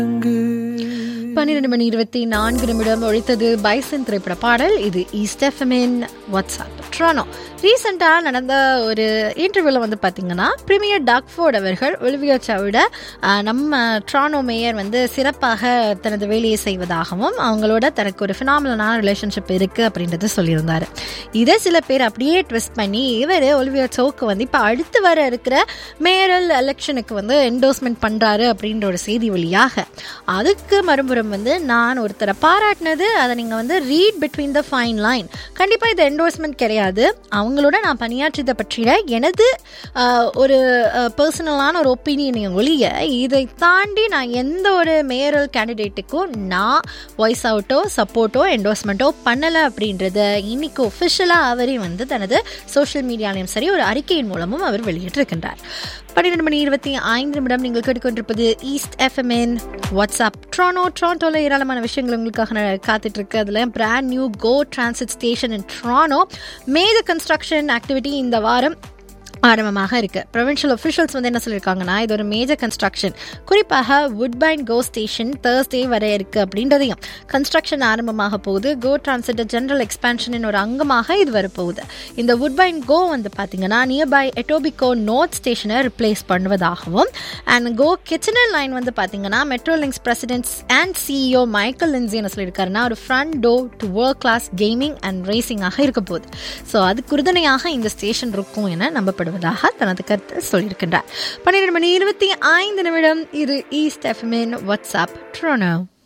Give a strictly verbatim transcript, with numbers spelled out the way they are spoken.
பன்னிரண்டு மணி இருபத்தி நான்கு நிமிடம் ஒழித்தது பைசன் திரைப்பட பாடல். இது ஈஸ்ட் எஃப்எம்மின் வாட்ஸ்அப் ட்ரானோ. ரீசெண்டாக நடந்த ஒரு இன்டர்வியூவில் வந்து பார்த்தீங்கன்னா பிரீமியர் டாக்ஃபோர்ட் அவர்கள் ஒலிவியா சவுட நம்ம ட்ரானோ மேயர் வந்து சிறப்பாக தனது வேலையை செய்வதாகவும் அவங்களோட தனக்கு ஒரு ஃபினாமினலான ரிலேஷன்ஷிப் இருக்குது அப்படின்றத சொல்லியிருந்தார். இதை சில பேர் அப்படியே ட்விஸ்ட் பண்ணி இவர் ஒலிவியா சவுக்கு வந்து இப்போ அடுத்து வர இருக்கிற மேயரல் எலெக்ஷனுக்கு வந்து என்டோர்ஸ்மெண்ட் பண்ணுறாரு அப்படின்ற ஒரு செய்தி வழியாக அதுக்கு மறுபுறம் வந்து நான் ஒருத்தரை பாராட்டினது அதை நீங்கள் வந்து read between the fine line. கண்டிப்பாக இது என்டோர்ஸ்மெண்ட் கிடையாது, அவங்களோட நான் பணியாற்றியதை பற்றிய எனது ஒரு பர்சனலான ஒரு ஒப்பீனியன் ஒழிய இதை தாண்டி நான் எந்த ஒரு மேயரல் கேண்டிடேட்டுக்கும் நான் வாய்ஸ் அவுட்டோ சப்போர்ட்டோ என்டோர்ஸ்மெண்ட்டோ பண்ணலை அப்படின்றத இன்னைக்கு ஒஃபிஷியலாக அவரே வந்து தனது சோஷியல் மீடியாலையும் சரி ஒரு அறிக்கையின் மூலமும் அவர் வெளியிட்டிருக்கின்றார். பன்னிரெண்டு மணி இருபத்தி ஐந்து நிமிடம் நீங்கள் கேட்டுக்கொண்டிருப்பது ஈஸ்ட் எஃப்எம்என் வாட்ஸ்அப் ட்ரானோ. ட்ரான்டோவில் ஏராளமான விஷயங்கள் உங்களுக்காக காத்துட்டு இருக்கு. அதில் பிராண்ட் நியூ கோ டிரான்சிட் ஸ்டேஷன் இன் ட்ரானோ மேஜ கன்ஸ்ட்ரக்ஷன் ஆக்டிவிட்டி இந்த வாரம் ஆரம்பமாக இருக்குது. ப்ரொவின்ஷியல் ஒஃபிஷியல்ஸ் வந்து என்ன சொல்லியிருக்காங்கன்னா இது ஒரு மேஜர் கன்ஸ்ட்ரக்ஷன், குறிப்பாக வுட்பைன் கோ ஸ்டேஷன் தேர்ஸ்டே வர இருக்குது அப்படின்றதையும் கன்ஸ்ட்ரக்ஷன் ஆரம்பமாக போகுது. கோ டிரான்சிட் ஜென்ரல் எக்ஸ்பான்ஷனின் ஒரு அங்கமாக இது வரப்போகுது. இந்த வுட்பைன் கோ வந்து பார்த்தீங்கன்னா நியர்பை எட்டோபிகோ நோர்த் ஸ்டேஷனை replace பண்ணுவதாகவும் and go Kitchener line வந்து பார்த்தீங்கன்னா metro links president's and CEO Michael Lincy என்ன சொல்லியிருக்காருன்னா ஒரு front door to world class gaming and ரேசிங்காக இருக்க போகுது. ஸோ அதுக்கு உறுதுணையாக இந்த ஸ்டேஷன் இருக்கும் என நம்பப்படுது தனது கருத்து சொல்லியிருக்கின்றார். பன்னிரண்டு மணி இருபத்தி ஐந்து நிமிடம். இது ஈஸ்ட் எஃப்எம்மின் வாட்ஸ்அப் ட்ரோனோ.